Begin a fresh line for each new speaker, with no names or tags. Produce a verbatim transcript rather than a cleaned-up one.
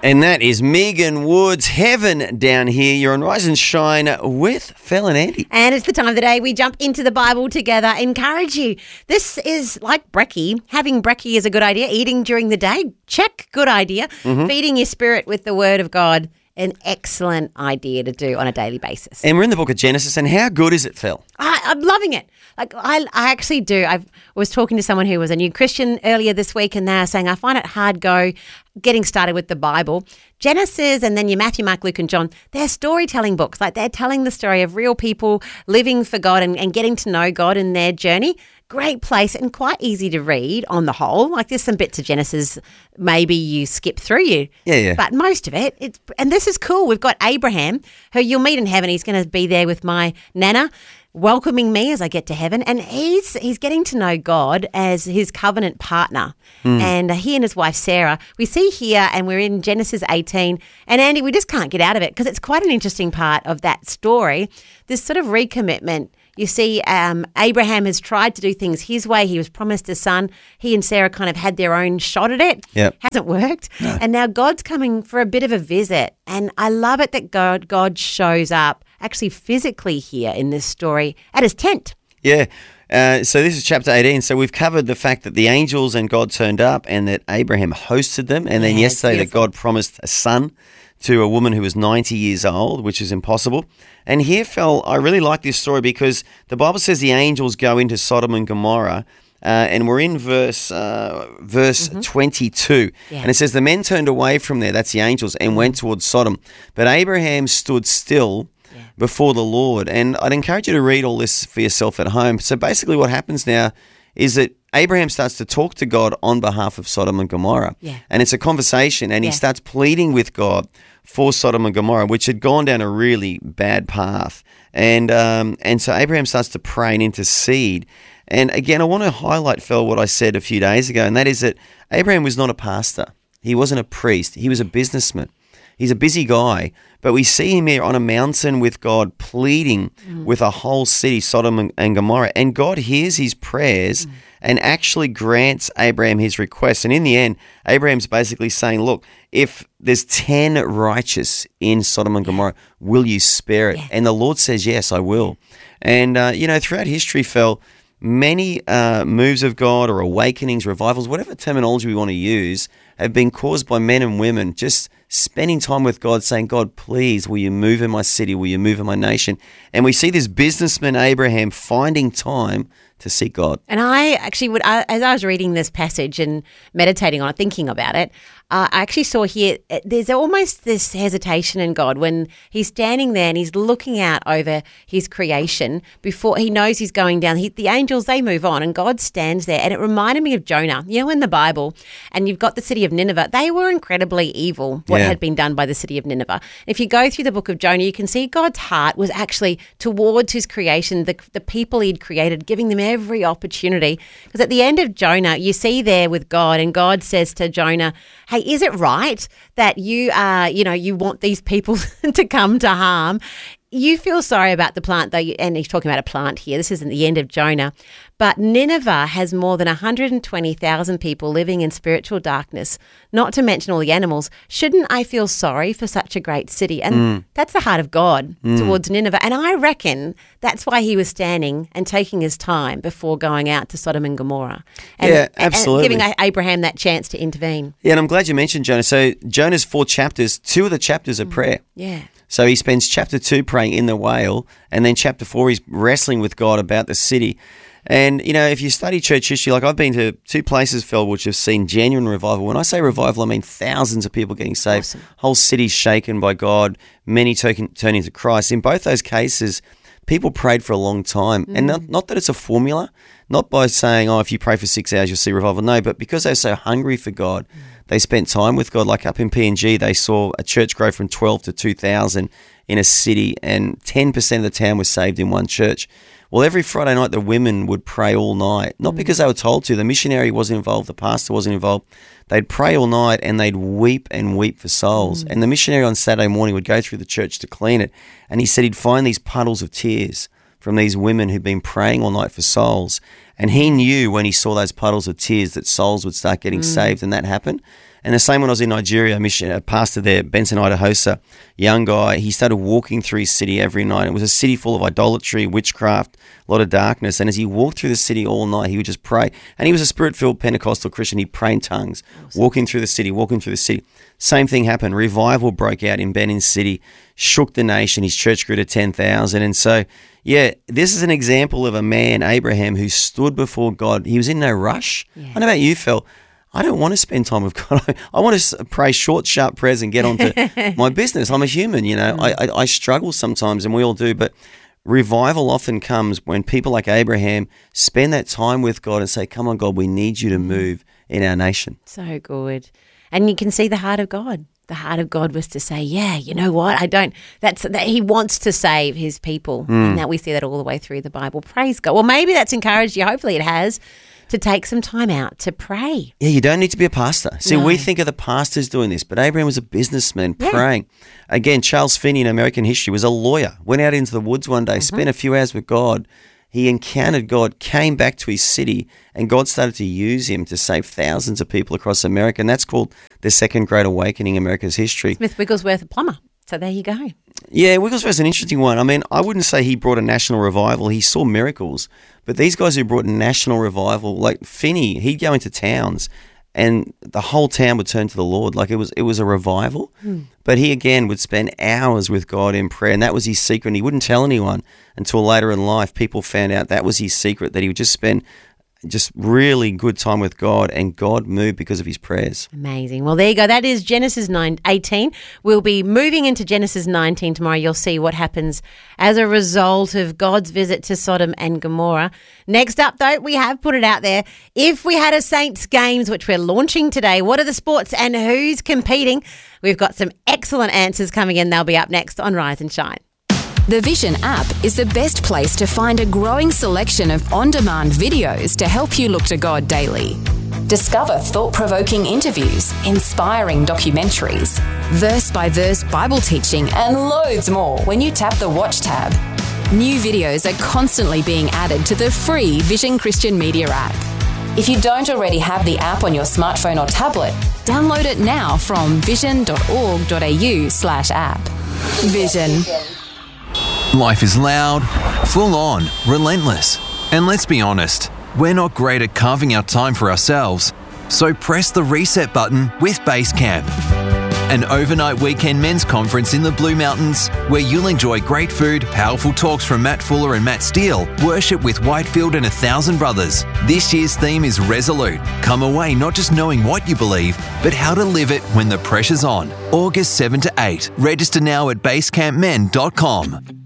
And that is Megan Woods, Heaven Down Here. You're on Rise and Shine with Phil and Andy.
And it's the time of the day we jump into the Bible together. Encourage you. This is like brekkie. Having brekkie is a good idea. Eating during the day, check, good idea. Mm-hmm. Feeding your spirit with the Word of God, an excellent idea to do on a daily basis.
And we're in the book of Genesis, and how good is it, Phil?
I, I'm loving it. Like I, I actually do. I was talking to someone who was a new Christian earlier this week, and they're saying, I find it hard go getting started with the Bible. Genesis and then your Matthew, Mark, Luke and John, they're storytelling books. Like they're telling the story of real people living for God and, and getting to know God in their journey. Great place and quite easy to read on the whole. Like there's some bits of Genesis maybe you skip through you.
Yeah, yeah.
But most of it, it's and this is cool. We've got Abraham, who you'll meet in heaven. He's going to be there with my Nana, welcoming me as I get to heaven, and he's he's getting to know God as his covenant partner. Mm. And he and his wife Sarah, we see here, and we're in Genesis eighteen, and Andy, we just can't get out of it because it's quite an interesting part of that story, this sort of recommitment. You see, um, Abraham has tried to do things his way. He was promised a son. He and Sarah kind of had their own shot at it.
Yep.
Hasn't worked.
No.
And now God's coming for a bit of a visit. And I love it that God, God shows up actually physically here in this story at his tent.
Yeah. Uh, so this is chapter eighteen. So we've covered the fact that the angels and God turned up and that Abraham hosted them. And then
Yeah,
yesterday that
beautiful.
God promised a son to a woman who was ninety years old, which is impossible. And here, Phil, I really like this story because the Bible says the angels go into Sodom and Gomorrah, uh, and we're in verse uh, verse mm-hmm. twenty-two. Yeah. And it says, the men turned away from there, that's the angels, and went towards Sodom. But Abraham stood still yeah. before the Lord. And I'd encourage you to read all this for yourself at home. So basically what happens now is that Abraham starts to talk to God on behalf of Sodom and Gomorrah.
Yeah.
And it's a conversation, and
yeah.
he starts pleading with God for Sodom and Gomorrah, which had gone down a really bad path. And um, and so Abraham starts to pray and intercede. And again, I want to highlight, Phil, what I said a few days ago, and that is that Abraham was not a pastor. He wasn't a priest. He was a businessman. He's a busy guy, but we see him here on a mountain with God pleading mm. with a whole city, Sodom and, and Gomorrah. And God hears his prayers mm. and actually grants Abraham his request. And in the end, Abraham's basically saying, look, if there's ten righteous in Sodom and Gomorrah, will you spare it?
Yeah.
And the Lord says, yes, I will. And, uh, you know, throughout history, Phil, many uh, moves of God or awakenings, revivals, whatever terminology we want to use, have been caused by men and women just spending time with God, saying, God, please, will you move in my city? Will you move in my nation? And we see this businessman, Abraham, finding time to seek God.
And I actually would, I, as I was reading this passage and meditating on it, thinking about it, uh, I actually saw here, there's almost this hesitation in God when he's standing there and he's looking out over his creation before he knows he's going down. He, the angels, they move on and God stands there. And it reminded me of Jonah, you know, in the Bible, and you've got the city of Nineveh. They were incredibly evil, what
Yeah.
had been done by the city of Nineveh. If you go through the book of Jonah, you can see God's heart was actually towards his creation, the, the people he'd created, giving them every opportunity. Because at the end of Jonah, you see there with God, and God says to Jonah, hey, is it right that you are, you know, you want these people to come to harm? You feel sorry about the plant, though, and he's talking about a plant here. This isn't the end of Jonah. But Nineveh has more than one hundred twenty thousand people living in spiritual darkness, not to mention all the animals. Shouldn't I feel sorry for such a great city? And mm. that's the heart of God mm. towards Nineveh. And I reckon that's why he was standing and taking his time before going out to Sodom and Gomorrah. And,
yeah, absolutely.
And giving Abraham that chance to intervene.
Yeah, and I'm glad you mentioned Jonah. So Jonah's four chapters, two of the chapters are mm. prayer.
Yeah.
So he spends chapter two praying in the whale, and then chapter four he's wrestling with God about the city. And, you know, if you study church history, like I've been to two places, Phil, which have seen genuine revival. When I say revival, I mean thousands of people getting saved, awesome. Whole cities shaken by God, many turning to Christ. In both those cases, people prayed for a long time. Mm. And not, not that it's a formula, not by saying, oh, if you pray for six hours, you'll see revival. No, but because they're so hungry for God, mm. they spent time with God. Like up in P N G, they saw a church grow from twelve to two thousand in a city, and ten percent of the town was saved in one church. Well, every Friday night, the women would pray all night, not mm. because they were told to. The missionary wasn't involved. The pastor wasn't involved. They'd pray all night and they'd weep and weep for souls. Mm. And the missionary on Saturday morning would go through the church to clean it. And he said he'd find these puddles of tears from these women who'd been praying all night for souls. And he knew when he saw those puddles of tears that souls would start getting mm. saved, and that happened. And the same when I was in Nigeria, a mission, a pastor there, Benson Idahosa, young guy, he started walking through his city every night. It was a city full of idolatry, witchcraft, a lot of darkness. And as he walked through the city all night, he would just pray. And he was a spirit-filled Pentecostal Christian. He'd pray in tongues, awesome. walking through the city, walking through the city. Same thing happened. Revival broke out in Benin City, shook the nation. His church grew to ten thousand. And so, yeah, this is an example of a man, Abraham, who stood before God. He was in no rush. Yeah. I don't know about you, Phil. I don't want to spend time with God. I want to pray short, sharp prayers and get on to my business. I'm a human, you know. I, I, I struggle sometimes, and we all do, but revival often comes when people like Abraham spend that time with God and say, come on, God, we need you to move in our nation.
So good. And you can see the heart of God. The heart of God was to say, yeah, you know what? I don't, that's, that he wants to save his people. Mm. And that we see that all the way through the Bible. Praise God. Well, maybe that's encouraged you. Hopefully it has. To take some time out to pray.
Yeah, you don't need to be a pastor. See, no. we think of the pastors doing this, but Abraham was a businessman yeah. praying. Again, Charles Finney in American history was a lawyer, went out into the woods one day, mm-hmm. spent a few hours with God. He encountered God, came back to his city, and God started to use him to save thousands of people across America. And that's called the Second Great Awakening in America's history.
Smith Wigglesworth, a plumber. So there you go.
Yeah, Wigglesworth's an interesting one. I mean, I wouldn't say he brought a national revival. He saw miracles. But these guys who brought national revival, like Finney, he'd go into towns and the whole town would turn to the Lord. Like it was it was a revival. Mm. But he, again, would spend hours with God in prayer, and that was his secret. And he wouldn't tell anyone until later in life. People found out that was his secret, that he would just spend just really good time with God, and God moved because of his prayers.
Amazing. Well, there you go. That is Genesis nine eighteen. We'll be moving into Genesis nineteen tomorrow. You'll see what happens as a result of God's visit to Sodom and Gomorrah. Next up, though, we have put it out there. If we had a Saints Games, which we're launching today, what are the sports and who's competing? We've got some excellent answers coming in. They'll be up next on Rise and Shine.
The Vision app is the best place to find a growing selection of on-demand videos to help you look to God daily. Discover thought-provoking interviews, inspiring documentaries, verse-by-verse Bible teaching, and loads more when you tap the Watch tab. New videos are constantly being added to the free Vision Christian Media app. If you don't already have the app on your smartphone or tablet, download it now from vision.org.au slash app. Vision.
Life is loud, full on, relentless. And let's be honest, we're not great at carving out time for ourselves. So press the reset button with Basecamp, an overnight weekend men's conference in the Blue Mountains where you'll enjoy great food, powerful talks from Matt Fuller and Matt Steele, worship with Whitefield and a thousand brothers. This year's theme is Resolute. Come away not just knowing what you believe, but how to live it when the pressure's on. August seventh to eighth. Register now at basecamp men dot com.